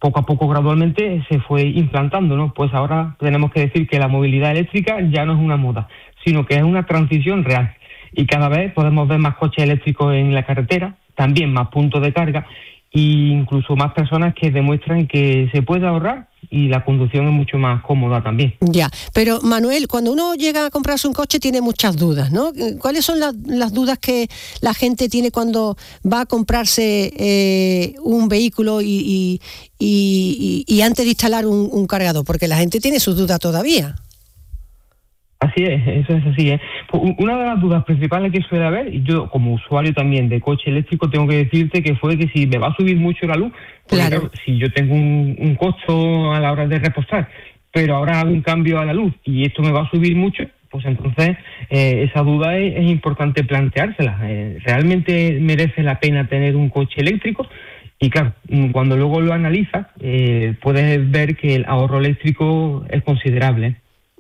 poco a poco, gradualmente, se fue implantando, ¿no? Pues ahora tenemos que decir que la movilidad eléctrica ya no es una moda, sino que es una transición real. Y cada vez podemos ver más coches eléctricos en la carretera, también más puntos de carga, e incluso más personas que demuestran que se puede ahorrar y la conducción es mucho más cómoda también. Ya, pero Manuel, cuando uno llega a comprarse un coche tiene muchas dudas, ¿no? ¿Cuáles son las dudas que la gente tiene cuando va a comprarse un vehículo y antes de instalar un cargador? Porque la gente tiene sus dudas todavía. Así es, eso es así, ¿eh? Una de las dudas principales que suele haber, y yo como usuario también de coche eléctrico tengo que decirte que fue que si me va a subir mucho la luz, claro, si yo tengo un costo a la hora de repostar, pero ahora hago un cambio a la luz y esto me va a subir mucho, pues entonces esa duda es importante planteársela. ¿Realmente merece la pena tener un coche eléctrico? Y claro, cuando luego lo analizas, puedes ver que el ahorro eléctrico es considerable.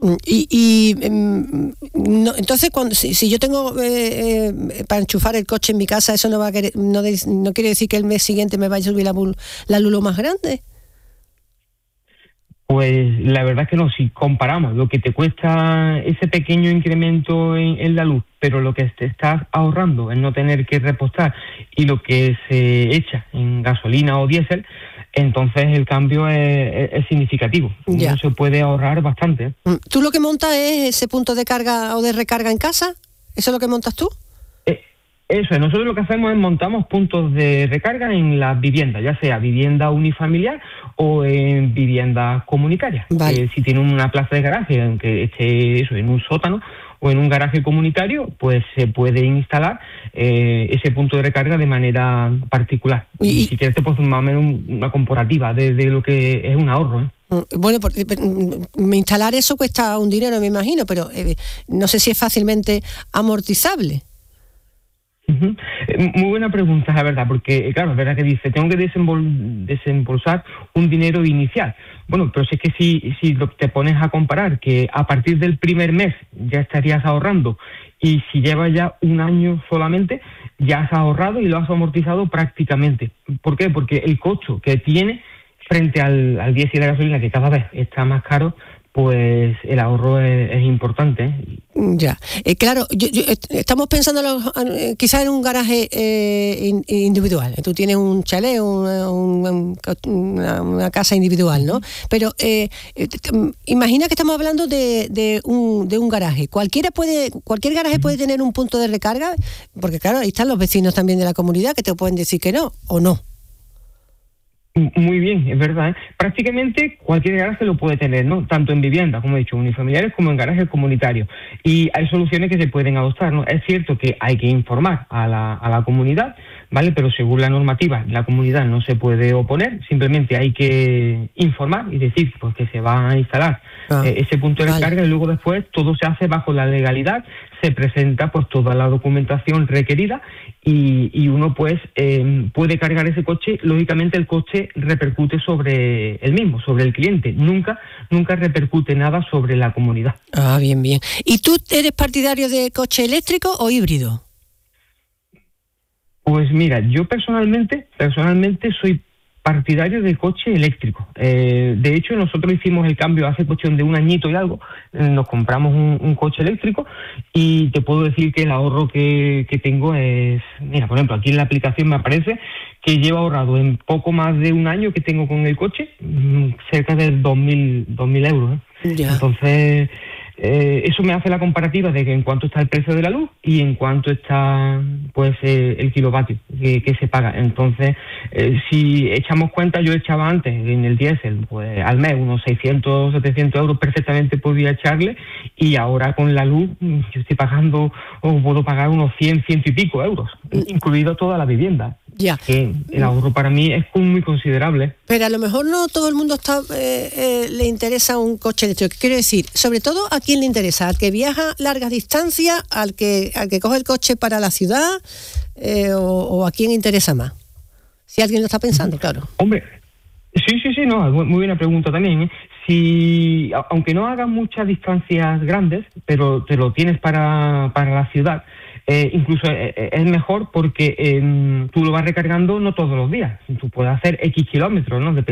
No, entonces, si yo tengo para enchufar el coche en mi casa, ¿eso no quiere decir que el mes siguiente me vaya a subir la luz lo más grande? Pues la verdad es que no. Si comparamos lo que te cuesta ese pequeño incremento en la luz, pero lo que te estás ahorrando en no tener que repostar y lo que se echa en gasolina o diésel, entonces el cambio es significativo. Ya. Se puede ahorrar bastante. ¿Tú lo que montas es ese punto de carga o de recarga en casa? ¿Eso es lo que montas tú? Eso es. Nosotros lo que hacemos es montamos puntos de recarga en las viviendas, ya sea vivienda unifamiliar o en viviendas comunitarias. Vale. Si tiene una plaza de garaje, aunque esté eso en un sótano o en un garaje comunitario, pues se puede instalar ese punto de recarga de manera particular. Y si quieres te puedo hacer más o menos una comparativa de lo que es un ahorro, ¿eh? Bueno, instalar eso cuesta un dinero, me imagino, pero no sé si es fácilmente amortizable. Uh-huh. Muy buena pregunta, la verdad, porque claro, es verdad que dice, tengo que desembolsar un dinero inicial. Bueno, pero si es que si te pones a comparar que a partir del primer mes ya estarías ahorrando y si llevas ya un año solamente, ya has ahorrado y lo has amortizado prácticamente. ¿Por qué? Porque el costo que tiene frente al diésel y la gasolina, que cada vez está más caro, pues el ahorro es importante, ¿eh? Ya, claro, estamos pensando quizás en un garaje individual. Tú tienes un chalet, una casa individual, ¿no? Pero imagina que estamos hablando de un garaje. Cualquier garaje puede tener un punto de recarga, porque claro, ahí están los vecinos también de la comunidad que te pueden decir que no, o no. Muy bien, es verdad, ¿eh? Prácticamente cualquier garaje lo puede tener, ¿no? Tanto en viviendas, como he dicho, unifamiliares, como en garajes comunitarios. Y hay soluciones que se pueden adoptar, ¿no? Es cierto que hay que informar a la comunidad, ¿vale? Pero según la normativa, la comunidad no se puede oponer, simplemente hay que informar y decir pues que se va a instalar ese punto de recarga, y luego después todo se hace bajo la legalidad, se presenta pues toda la documentación requerida y uno pues puede cargar ese coche. Lógicamente el coche repercute sobre el mismo, sobre el cliente, nunca repercute nada sobre la comunidad. Ah, bien. ¿Y tú eres partidario de coche eléctrico o híbrido? Pues mira, yo personalmente soy partidario de coche eléctrico. De hecho, nosotros hicimos el cambio hace cuestión de un añito y algo. Nos compramos un coche eléctrico y te puedo decir que el ahorro que tengo es... Mira, por ejemplo, aquí en la aplicación me aparece que llevo ahorrado en poco más de un año que tengo con el coche cerca de 2.000 euros, ¿eh? Ya. Entonces... eso me hace la comparativa de que en cuánto está el precio de la luz y en cuánto está pues el kilovatio que se paga. Entonces, si echamos cuenta, yo echaba antes en el diésel pues al mes unos 600, 700 euros perfectamente podía echarle, y ahora con la luz yo estoy pagando, o puedo pagar unos 100 y pico euros, incluido toda la vivienda. Ya. El ahorro para mí es muy considerable. Pero a lo mejor no todo el mundo le interesa un coche eléctrico. ¿Qué quiero decir? Sobre todo, ¿a quién le interesa? ¿Al que viaja largas distancias? ¿Al que coge el coche para la ciudad? ¿O a quién interesa más? Si alguien lo está pensando, claro. Hombre, sí, no, muy buena pregunta también, ¿eh? Si, aunque no hagas muchas distancias grandes, pero te lo tienes para la ciudad, incluso es mejor porque tú lo vas recargando no todos los días. Tú puedes hacer X kilómetros, ¿no?